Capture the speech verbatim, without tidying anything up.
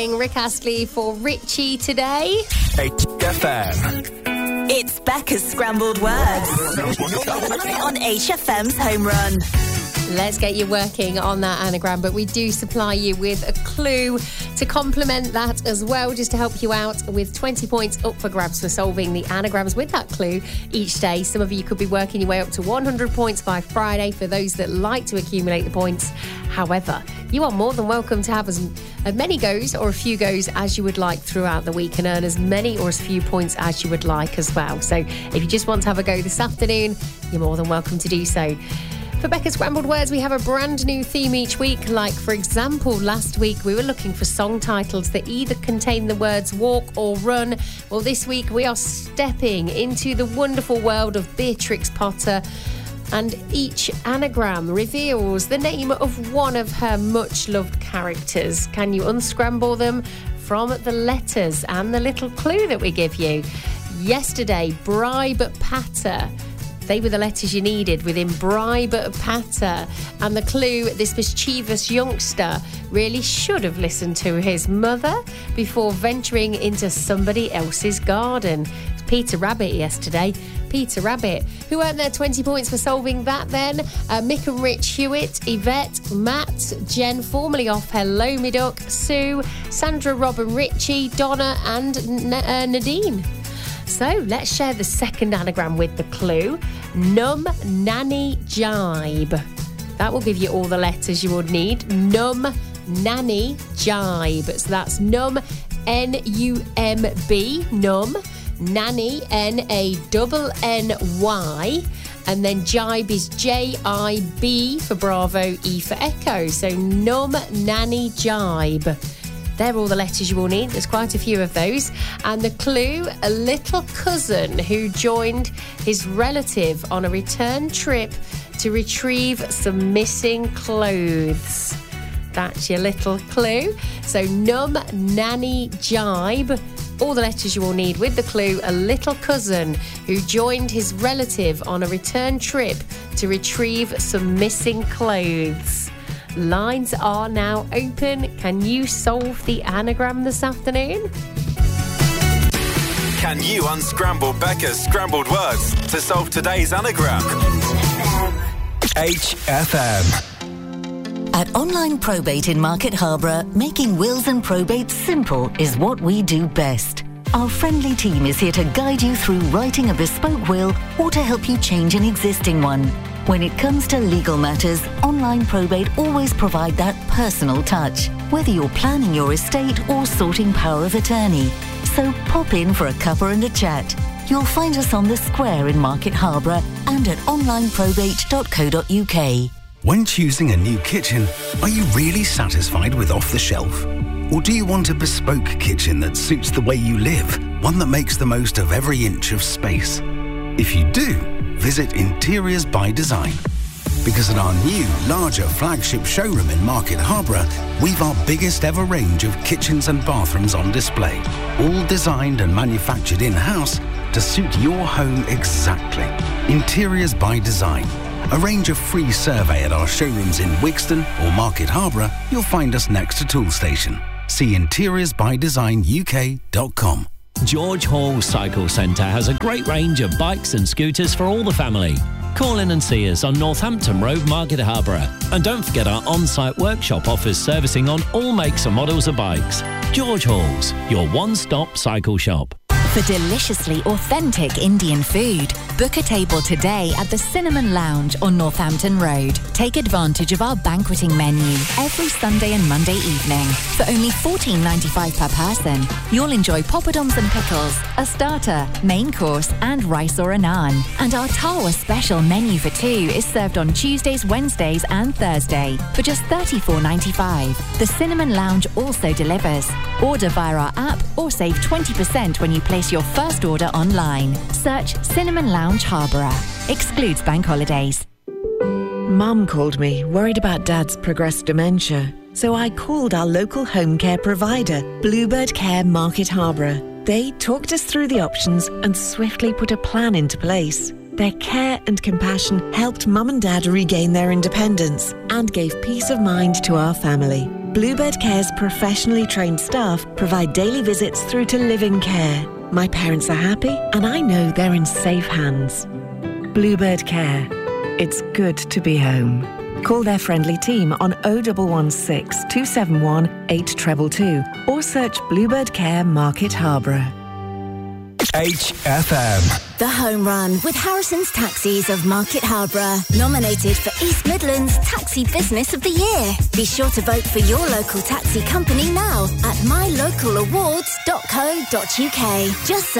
Rick Astley for Richie today. H F M. It's Becca's Scrambled Words on H F M's Home Run. Let's get you working on that anagram, but we do supply you with a clue to complement that as well, just to help you out with twenty points up for grabs for solving the anagrams with that clue each day. Some of you could be working your way up to one hundred points by Friday for those that like to accumulate the points. However, you are more than welcome to have as, as many goes or a few goes as you would like throughout the week and earn as many or as few points as you would like as well. So if you just want to have a go this afternoon, you're more than welcome to do so. For Becca's Scrambled Words, we have a brand new theme each week. Like, for example, last week we were looking for song titles that either contain the words walk or run. Well, this week we are stepping into the wonderful world of Beatrix Potter, and each anagram reveals the name of one of her much-loved characters. Can you unscramble them from the letters and the little clue that we give you? Yesterday, bribe patter. They were the letters you needed within bribe patter. And the clue, this mischievous youngster really should have listened to his mother before venturing into somebody else's garden. It was Peter Rabbit yesterday. Peter Rabbit, who earned their twenty points for solving that then. Uh, Mick and Rich Hewitt, Yvette, Matt, Jen, formerly off Hello Me Duck, Sue, Sandra, Robin, Richie, Donna and N- uh, Nadine. So let's share the second anagram with the clue. Num, nanny, jibe. That will give you all the letters you would need. Num, nanny, jibe. So that's num, N U M B, num. Nanny, N A N N Y. And then jibe is J I B for Bravo, E for Echo. So num, nanny, jibe. They're all the letters you will need. There's quite a few of those. And the clue, a little cousin who joined his relative on a return trip to retrieve some missing clothes. That's your little clue. So num, nanny, jibe. All the letters you will need with the clue, a little cousin who joined his relative on a return trip to retrieve some missing clothes. Lines are now open. Can you solve the anagram this afternoon? Can you unscramble Becca's Scrambled Words to solve today's anagram? H F M. At Online Probate in Market Harborough, making wills and probates simple is what we do best. Our friendly team is here to guide you through writing a bespoke will or to help you change an existing one. When it comes to legal matters, Online Probate always provide that personal touch, whether you're planning your estate or sorting power of attorney. So pop in for a cuppa and a chat. You'll find us on the square in Market Harborough and at online probate dot co dot uk. When choosing a new kitchen, are you really satisfied with off the shelf? Or do you want a bespoke kitchen that suits the way you live, one that makes the most of every inch of space? If you do, visit Interiors by Design. Because at our new, larger flagship showroom in Market Harborough, we've our biggest ever range of kitchens and bathrooms on display, all designed and manufactured in-house to suit your home exactly. Interiors by Design. Arrange a free survey at our showrooms in Wigston or Market Harborough. You'll find us next to Tool Station. See interiors by design U K dot com. George Hall Cycle Centre has a great range of bikes and scooters for all the family. Call in and see us on Northampton Road, Market Harborough. And don't forget our on-site workshop offers servicing on all makes and models of bikes. George Hall's, your one-stop cycle shop. For deliciously authentic Indian food, book a table today at the Cinnamon Lounge on Northampton Road. Take advantage of our banqueting menu every Sunday and Monday evening. For only fourteen ninety-five per person, you'll enjoy poppadoms and pickles, a starter, main course and rice or a naan. And our Tawa special menu for two is served on Tuesdays, Wednesdays and Thursday for just thirty-four ninety-five. The Cinnamon Lounge also delivers. Order via our app or save twenty percent when you place your first order online. Search Cinnamon Lounge Harborough. Excludes bank holidays. Mum called me, worried about Dad's progressed dementia. So I called our local home care provider, Bluebird Care Market Harborough. They talked us through the options and swiftly put a plan into place. Their care and compassion helped Mum and Dad regain their independence and gave peace of mind to our family. Bluebird Care's professionally trained staff provide daily visits through to living care. My parents are happy and I know they're in safe hands. Bluebird Care. It's good to be home. Call their friendly team on oh one one six, two seven one, eight two two two or search Bluebird Care Market Harborough. H F M. The Home Run with Harrison's Taxis of Market Harborough. Nominated for East Midlands Taxi Business of the Year. Be sure to vote for your local taxi company now at my local awards dot co dot uk. Just